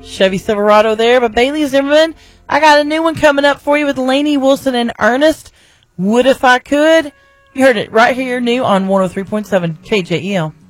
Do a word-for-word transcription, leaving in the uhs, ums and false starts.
Chevy Silverado there by Bailey Zimmerman. I got a new one coming up for you with Lainey Wilson and Ernest. Would If I Could. You heard it right here new on one oh three point seven K J E L.